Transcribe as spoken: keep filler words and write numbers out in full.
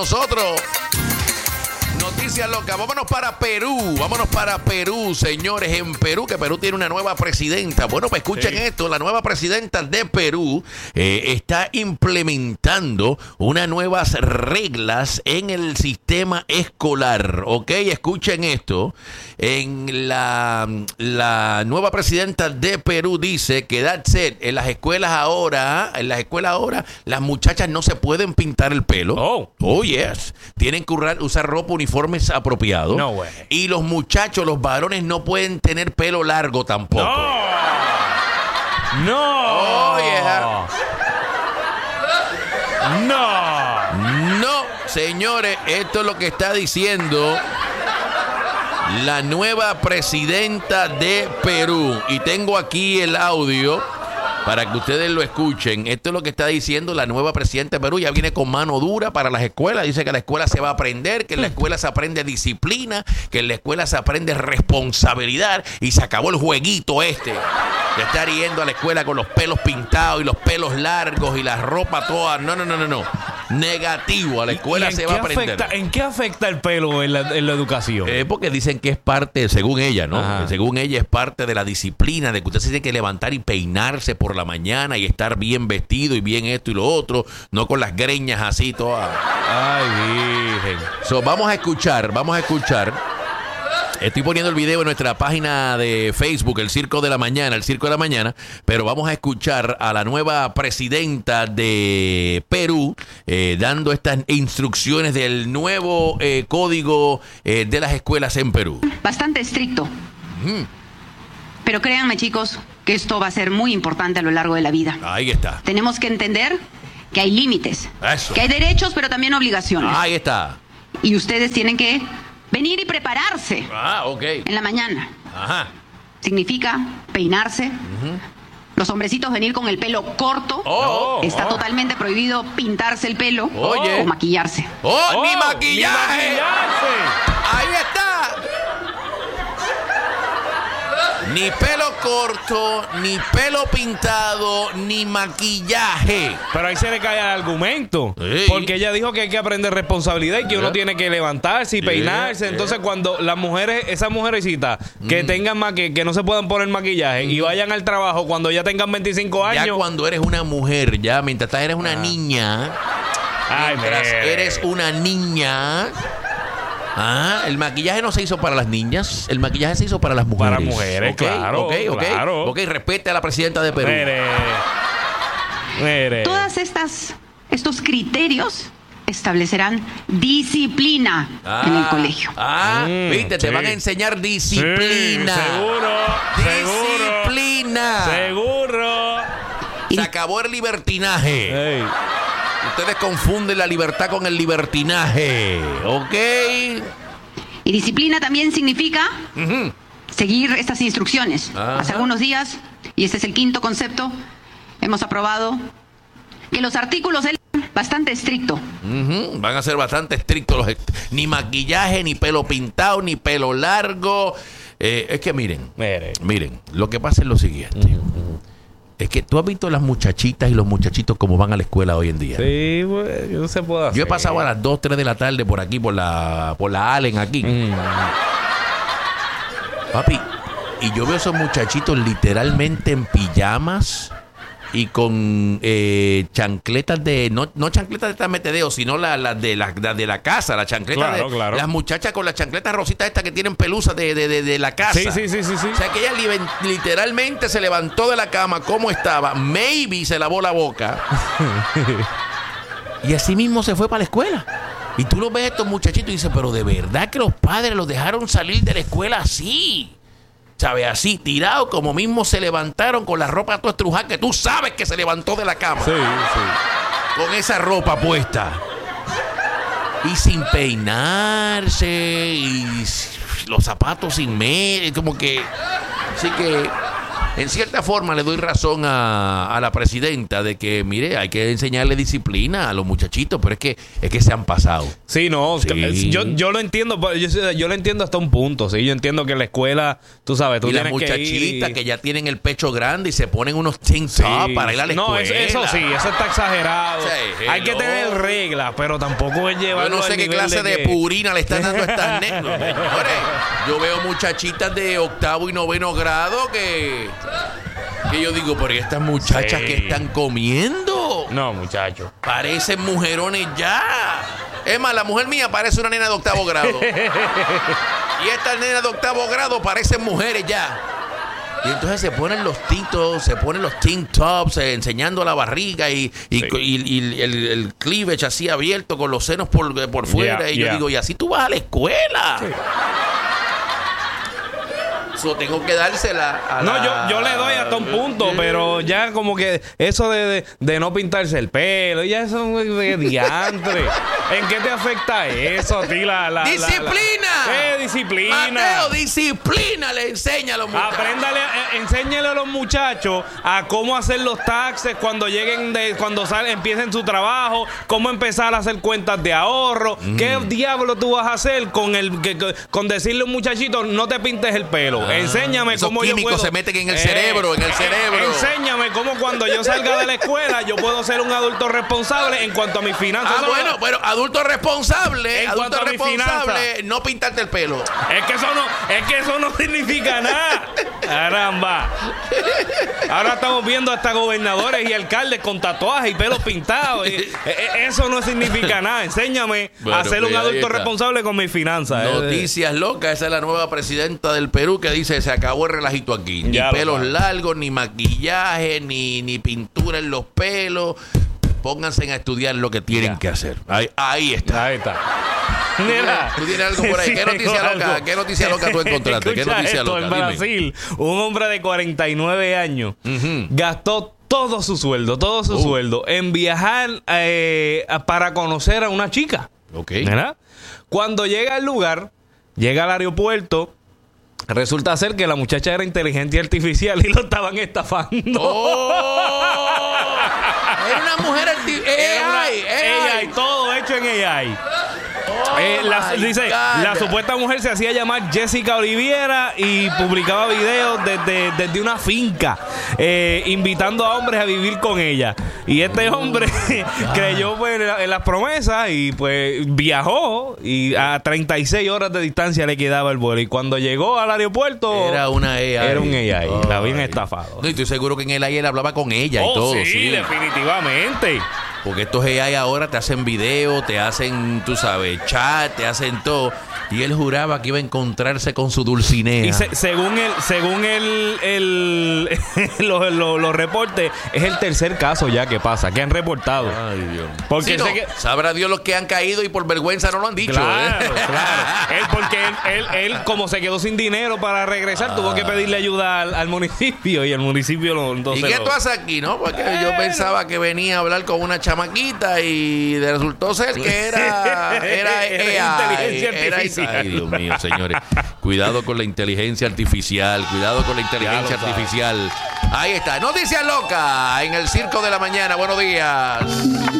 Nosotros. Noticias locas. Vámonos para Perú. Vámonos para Perú, señores. En Perú, que Perú tiene una nueva presidenta. Bueno, pues escuchen sí. esto. La nueva presidenta de Perú eh, está implementando unas nuevas reglas en el sistema escolar. ¿Ok? Escuchen esto. En la, la nueva presidenta de Perú dice que that's it. En las escuelas ahora, en las escuelas ahora, las muchachas no se pueden pintar el pelo. Oh. Oh, yes. Tienen que usar ropa uniformes apropiados. No way. Y los muchachos, los varones, no pueden tener pelo largo tampoco. No. No. Oh, yeah. No. No, señores, esto es lo que está diciendo la nueva presidenta de Perú. Y tengo aquí el audio para que ustedes lo escuchen. Esto es lo que está diciendo la nueva presidenta de Perú. Ya viene con mano dura para las escuelas. Dice que la escuela se va a aprender, que en la escuela se aprende disciplina, que en la escuela se aprende responsabilidad. Y se acabó el jueguito este de estar yendo a la escuela con los pelos pintados y los pelos largos y la ropa toda. No, no, no, no, no. Negativo. A la escuela se va a aprender. Afecta, ¿En qué afecta el pelo en la, en la educación? Eh, porque dicen que es parte, según ella, ¿no? Ajá. Según ella es parte de la disciplina, de que usted se tiene que levantar y peinarse por la mañana y estar bien vestido y bien esto y lo otro, no con las greñas así todas. Ay, virgen. So, vamos a escuchar, vamos a escuchar. Estoy poniendo el video en nuestra página de Facebook, El Circo de la Mañana, El Circo de la Mañana, pero vamos a escuchar a la nueva presidenta de Perú eh, dando estas instrucciones del nuevo eh, código eh, de las escuelas en Perú. Bastante estricto. Mm. Pero créanme, chicos, que esto va a ser muy importante a lo largo de la vida. Ahí está. Tenemos que entender que hay límites, Eso. que hay derechos, pero también obligaciones. Ahí está. Y ustedes tienen que venir y prepararse Ah, ok. en la mañana. Ajá. Significa peinarse. Uh-huh. Los hombrecitos venir con el pelo corto. Oh, Está oh. totalmente prohibido pintarse el pelo Oye. o maquillarse. ¡Oh, Oh, ni maquillaje! ni maquillaje. ¡Ahí está! Ni pelo corto, ni pelo pintado, ni maquillaje. Pero ahí se le cae el argumento. Sí. Porque ella dijo que hay que aprender responsabilidad y que uno tiene que levantarse y Sí, peinarse. sí. Entonces, cuando las mujeres, esas mujercitas que Mm. tengan más que, que no se puedan poner maquillaje y vayan al trabajo cuando ya tengan veinticinco años. Ya cuando eres una mujer, ya mientras eres una Ah. niña, Ay, mientras mire. eres una niña. Ah, el maquillaje no se hizo para las niñas, el maquillaje se hizo para las mujeres. Para mujeres, Ok, claro, ok, ok. claro. Ok, respete a la presidenta de Perú. Mire. Mire. Todas estas, estos criterios establecerán disciplina Ah, en el colegio. Ah, Mm, viste, te sí. van a enseñar Sí, disciplina. seguro. Disciplina. Seguro. Se acabó el libertinaje. Ey. Ustedes confunden la libertad con el libertinaje. ¿Ok? Y disciplina también significa Ujú. seguir estas instrucciones. Ajá. Hace algunos días, y este es el quinto concepto, hemos aprobado que los artículos del bastante estricto. Ujú. Van a ser bastante estrictos. Los est- ni maquillaje, ni pelo pintado, ni pelo largo. Eh, es que miren, Mire. miren, lo que pasa es lo siguiente. Es que tú has visto las muchachitas y los muchachitos como van a la escuela hoy en día. Sí, pues, no se puede hacer. Yo he pasado a las dos, tres de la tarde por aquí, por la, por la Allen aquí. Mm. Papi, y yo veo esos muchachitos literalmente en pijamas y con eh, chancletas de, no, no chancletas de estas metedeo, sino las la de, la, la de la casa, la chancleta Claro, de claro. las muchachas con las chancletas rositas estas que tienen pelusa de, de, de, de la casa. Sí, sí, sí, sí, sí. O sea que ella li- literalmente se levantó de la cama como estaba, maybe se lavó la boca y así mismo se fue para la escuela. Y tú lo ves a estos muchachitos y dices, pero de verdad que los padres los dejaron salir de la escuela así, ¿sabes? Así, tirados como mismo se levantaron con la ropa toda estrujada, que tú sabes que se levantó de la cama. Sí, sí. Con esa ropa puesta. Y sin peinarse, y los zapatos sin medio, como que... Así que en cierta forma le doy razón a, a la presidenta de que, mire, hay que enseñarle disciplina a los muchachitos, pero es que es que se han pasado. Sí, no, Sí. Yo, yo lo entiendo, yo, yo lo entiendo hasta un punto, sí, yo entiendo que en la escuela, tú sabes, tú Y las tienes que muchachitas ir que, y- ya tienen el pecho grande y se ponen unos tank Sí. top para ir a la No, escuela. eso, eso sí, eso está exagerado. Sí, Hay que hello. tener reglas, pero tampoco es Yo llevarlo no sé al qué nivel clase de, que- purina le están dando a estas nenas. Señores, yo veo muchachitas de octavo y noveno grado que, que yo digo, pero ¿y estas muchachas Sí. que están comiendo? No, muchacho. Parecen mujerones ya. Es más, la mujer mía parece una nena de octavo grado. Y estas nenas de octavo grado parecen mujeres ya. Y entonces se ponen los tintos, se ponen los tank tops, eh, enseñando la barriga y, y, Sí. y- y el, el cleavage así abierto con los senos por, por fuera. Yeah, y yo yeah. digo, y así tú vas a la escuela. So, tengo que dársela a No, la- yo, yo le doy hasta un punto, pero ya como que eso de, de, de no pintarse el pelo, ya eso es de diantre. ¿En qué te afecta eso a ti la... la la- ¡Disciplina! la- ¿Qué disciplina? Mateo, disciplina le enseña a los muchachos. Apréndale, eh, enséñale a los muchachos a cómo hacer los taxes cuando lleguen de, cuando salen, empiecen su trabajo, cómo empezar a hacer cuentas de ahorro. Mm. ¿Qué diablo tú vas a hacer con el que, que- con decirle a un muchachito no te pintes el pelo? Ah, Enséñame esos cómo yo químicos puedo. se meten en el cerebro, en el cerebro. Enséñame cómo cuando yo salga de la escuela yo puedo ser un adulto responsable en cuanto a mis finanzas. Ah, Eso- bueno, pero adulto responsable, En adulto cuanto a mi responsable, finanza. no pintarte el pelo. Es que eso no, es que eso no significa nada. Caramba. Ahora estamos viendo hasta gobernadores y alcaldes con tatuajes y pelos pintados. Y, eh, eh, eso no significa nada. Enséñame Bueno, a ser un pues, ahí adulto está. responsable con mis finanzas. Eh, Noticias locas, esa es la nueva presidenta del Perú que dice se acabó el relajito aquí. Ni Ya lo pelos sabes. largos, ni maquillaje, ni, ni pintura en los pelos. Pónganse a estudiar lo que tienen Ya. que hacer. Ahí, ahí está. Ahí está. Mira, ¿Tú tienes algo por ahí? sí, ¿Qué noticia tengo loca? algo. ¿Qué noticia loca tú encontraste? ¿Qué Escucha noticia esto, loca? En Dime. Brasil, un hombre de cuarenta y nueve años Ujú. gastó todo su sueldo, todo su Uh. sueldo en viajar eh, a- para conocer a una chica. Ok. ¿Verdad? Cuando llega al lugar, llega al aeropuerto, resulta ser que la muchacha era inteligencia artificial y lo estaban estafando. ¡Oh! Era una mujer arti- Era una- A I, A I, todo hecho en A I. Oh Eh, la, my dice, God. la supuesta mujer se hacía llamar Jessica Oliviera y publicaba videos desde, desde una finca, eh, invitando a hombres a vivir con ella. Y este hombre creyó pues, en, la- en las promesas y pues viajó y a treinta y seis horas de distancia le quedaba el vuelo. Y cuando llegó al aeropuerto, Era una A I. era un A I. La habían Ay. estafado. No, y estoy seguro que en el A I él hablaba con ella y Oh, todo. sí, Sí. definitivamente. Porque estos A I ahora te hacen video, te hacen, tú sabes, chat, te hacen todo. Y él juraba que iba a encontrarse con su Dulcinea. Y se- según el, según el, el los, los- los reportes, es el tercer caso ya que pasa, que han reportado. Ay, Dios. Porque Sí, no, sé que- sabrá Dios los que han caído y por vergüenza no lo han dicho. Claro, ¿eh? claro. Él, porque él, él, él, como se quedó sin dinero para regresar, tuvo que pedirle ayuda al, al municipio y el municipio lo, ¿Y entonces qué lo- tú haces aquí, no? Porque yo Bueno. pensaba que venía a hablar con una chamaquita y resultó ser que era, era, Era A I, inteligencia era- artificial. Ay, Dios mío, señores. Cuidado con la inteligencia artificial. Cuidado con la inteligencia Ya lo sabes. artificial. Ahí está. Noticias locas en el Circo de la Mañana. Buenos días.